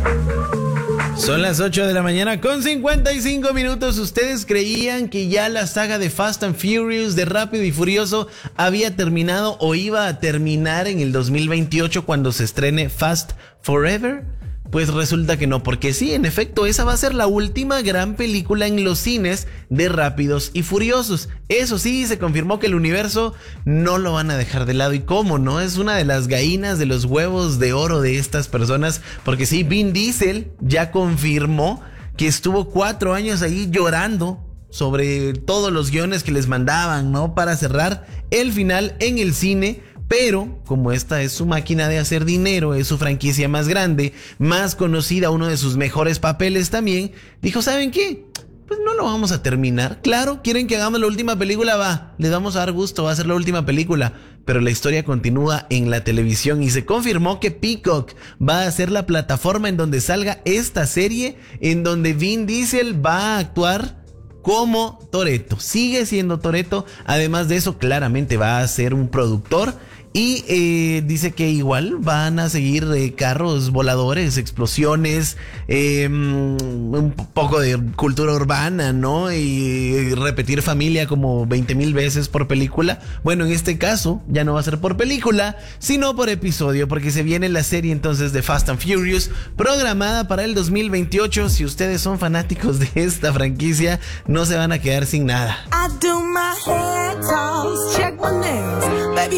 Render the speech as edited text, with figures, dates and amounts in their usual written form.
Son las 8 de la mañana con 55 minutos. ¿Ustedes creían que ya la saga de Fast and Furious, de Rápido y Furioso, había terminado o iba a terminar en el 2028 cuando se estrene Fast Forever? Pues resulta que no, porque sí, en efecto, esa va a ser la última gran película en los cines de Rápidos y Furiosos. Eso sí, se confirmó que el universo no lo van a dejar de lado. ¿Y cómo no? Es una de las gallinas de los huevos de oro de estas personas, porque sí, Vin Diesel ya confirmó que estuvo 4 años ahí llorando sobre todos los guiones que les mandaban, ¿no? Para cerrar el final en el cine. Pero, como esta es su máquina de hacer dinero, es su franquicia más grande, más conocida, uno de sus mejores papeles también, dijo, ¿saben qué? Pues no lo vamos a terminar. Claro, quieren que hagamos la última película, va, les vamos a dar gusto, va a ser la última película. Pero la historia continúa en la televisión y se confirmó que Peacock va a ser la plataforma en donde salga esta serie, en donde Vin Diesel va a actuar como Toretto. Sigue siendo Toretto. Además de eso, claramente va a ser un productor. Y dice que igual van a seguir carros voladores, explosiones, un poco de cultura urbana, ¿no? Y repetir familia como 20,000 veces por película. Bueno, en este caso ya no va a ser por película, sino por episodio, porque se viene la serie entonces de Fast and Furious, programada para el 2028. Si ustedes son fanáticos de esta franquicia, no se van a quedar sin nada.